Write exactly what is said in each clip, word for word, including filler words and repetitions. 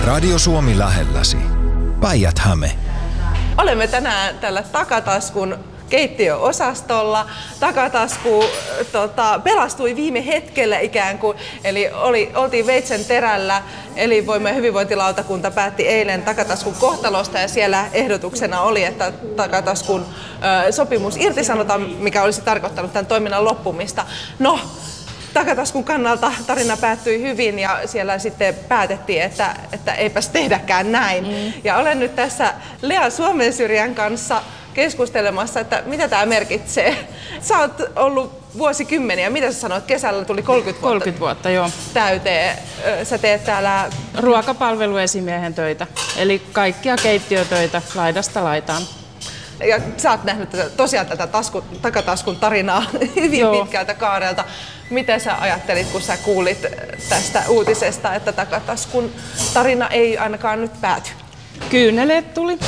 Radio Suomi lähelläsi. Päijät-Häme. Olemme tänään tällä Takataskun keittiöosastolla. Takatasku tota, pelastui viime hetkellä ikään kuin, eli oli, oltiin veitsen terällä. Elinvoima- ja hyvinvointilautakunta päätti eilen Takataskun kohtalosta ja siellä ehdotuksena oli, että Takataskun ö, sopimus irtisanotaan, mikä olisi tarkoittanut tämän toiminnan loppumista. No, Takataskun kannalta tarina päättyi hyvin ja siellä sitten päätettiin, että, että eipäs tehdäkään näin. Mm. Ja olen nyt tässä Lea Suomensyrjän kanssa keskustelemassa, että mitä tämä merkitsee. Sä oot ollut vuosikymmeniä, mitä sä sanoit, kesällä tuli kolmekymmentä vuotta, kolmekymmentä vuotta joo. täyteen. Sä teet täällä ruokapalveluesimiehen töitä, eli kaikkia keittiötöitä laidasta laitaan. Ja sä oot nähnyt tätä, tosiaan tätä tasku, Takataskun tarinaa hyvin Joo. pitkältä kaarelta. Miten sä ajattelit, kun sä kuulit tästä uutisesta, että Takataskun tarina ei ainakaan nyt pääty? Kyyneleet tuli.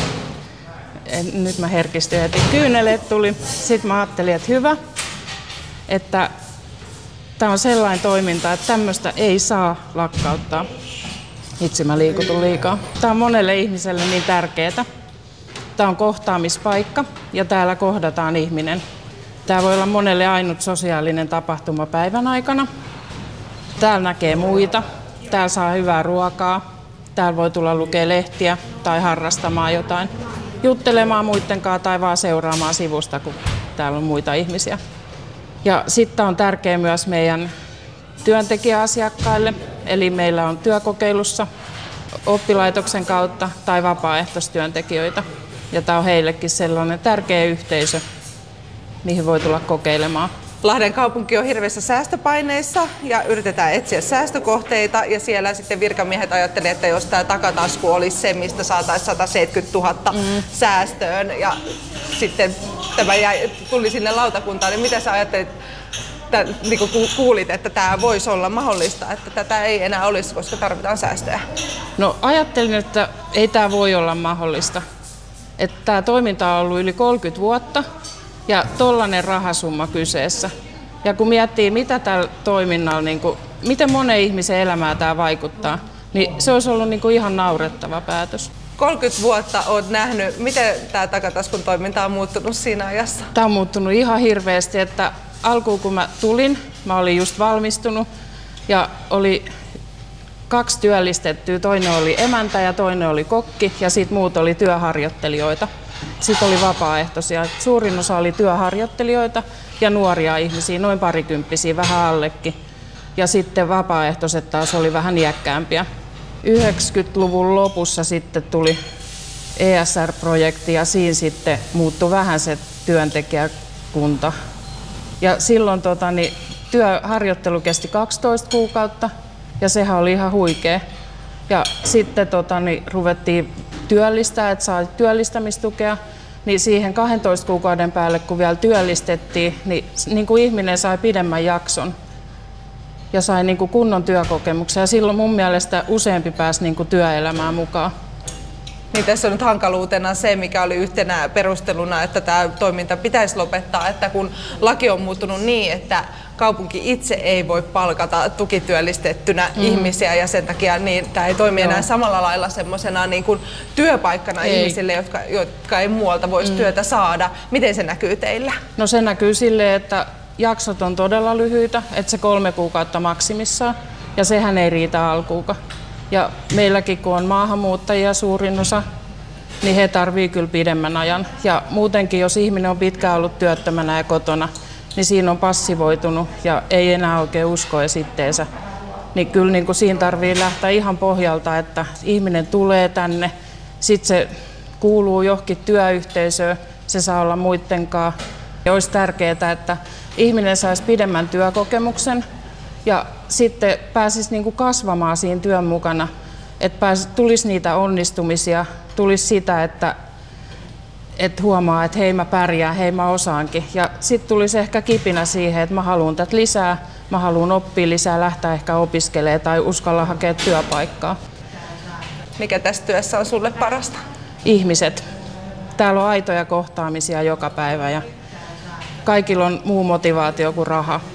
Nyt mä herkistyin heti. Kyyneleet tuli. Sitten mä ajattelin, että hyvä, että tää on sellainen toiminta, että tämmöistä ei saa lakkauttaa. Itse mä liikutun liikaa. Tää on monelle ihmiselle niin tärkeää. Tämä on kohtaamispaikka ja täällä kohdataan ihminen. Tämä voi olla monelle ainut sosiaalinen tapahtuma päivän aikana. Täällä näkee muita, täällä saa hyvää ruokaa, täällä voi tulla lukea lehtiä tai harrastamaan jotain, juttelemaan muiden kanssa tai vaan seuraamaan sivusta, kun täällä on muita ihmisiä. Ja sitten on tärkeää myös meidän työntekijäasiakkaille, eli meillä on työkokeilussa oppilaitoksen kautta tai vapaaehtoistyöntekijöitä. Ja tämä on heillekin sellainen tärkeä yhteisö, mihin voi tulla kokeilemaan. Lahden kaupunki on hirveässä säästöpaineissa ja yritetään etsiä säästökohteita ja siellä sitten virkamiehet ajattelivat, että jos tämä Takatasku olisi se, mistä saataisiin sata seitsemänkymmentätuhatta mm. säästöön ja sitten tämä jäi, tuli sinne lautakuntaan, niin mitä sä ajattelit, että, niin kun kuulit, että tämä voisi olla mahdollista, että tätä ei enää olisi, koska tarvitaan säästöjä? No ajattelin, että ei tämä voi olla mahdollista. Että tämä toiminta on ollut yli kolmekymmentä vuotta ja tollainen rahasumma kyseessä. Ja kun miettii, mitä tällä toiminnalla, niin kuin, miten monen ihmisen elämään tämä vaikuttaa, niin se olisi ollut niin kuin ihan naurettava päätös. kolmekymmentä vuotta olet nähnyt, miten tämä Takataskun toiminta on muuttunut siinä ajassa? Tämä on muuttunut ihan hirveästi, että alkuun kun mä tulin, mä olin just valmistunut ja oli kaksi työllistettyä, toinen oli emäntä ja toinen oli kokki ja sitten muut oli työharjoittelijoita. Sitten oli vapaaehtoisia. Suurin osa oli työharjoittelijoita ja nuoria ihmisiä, noin parikymppisiä, vähän allekin. Ja sitten vapaaehtoiset taas oli vähän iäkkäämpiä. yhdeksänkymmentäluvun lopussa sitten tuli E S R-projekti ja siinä sitten muuttui vähän se työntekijäkunta. Ja silloin tota, niin, työharjoittelu kesti kaksitoista kuukautta. Ja sehän oli ihan huikea. Ja sitten tota, niin, ruvettiin työllistää, että sai työllistämistukea. Niin siihen kahdentoista kuukauden päälle, kun vielä työllistettiin, niin, niin kuin ihminen sai pidemmän jakson. Ja sai niin kuin kunnon työkokemuksen. Ja silloin mun mielestä useampi pääsi niin kuin työelämään mukaan. Niin tässä on nyt hankaluutena se, mikä oli yhtenä perusteluna, että tämä toiminta pitäisi lopettaa, että kun laki on muuttunut niin, että kaupunki itse ei voi palkata tukityöllistettynä mm. ihmisiä ja sen takia niin tämä ei toimi enää samalla lailla semmoisena niin kuin työpaikkana ei. ihmisille, jotka, jotka ei muualta voisi mm. työtä saada. Miten se näkyy teillä? No se näkyy silleen, että jaksot on todella lyhyitä, että se kolme kuukautta maksimissaan ja sehän ei riitä alkuukaan. Ja meilläkin, kun on maahanmuuttajia suurin osa, niin he tarvii kyllä pidemmän ajan. Ja muutenkin, jos ihminen on pitkään ollut työttömänä ja kotona, niin siinä on passivoitunut ja ei enää oikein usko esitteensä. Niin kyllä niin kuin siinä tarvii lähteä ihan pohjalta, että ihminen tulee tänne, sitten se kuuluu johonkin työyhteisöön, se saa olla muittenkaan. Ja olisi tärkeää, että ihminen saisi pidemmän työkokemuksen ja sitten pääsisi niin kuin kasvamaan siinä työn mukana, että pääsisi, tulisi niitä onnistumisia, tulisi sitä, että, että huomaa, että hei mä pärjään, hei mä osaankin. Ja sitten tulisi ehkä kipinä siihen, että mä haluan tätä lisää, mä haluan oppia lisää, lähteä ehkä opiskelemaan tai uskalla hakea työpaikkaa. Mikä tässä työssä on sulle parasta? Ihmiset. Täällä on aitoja kohtaamisia joka päivä ja kaikilla on muu motivaatio kuin raha.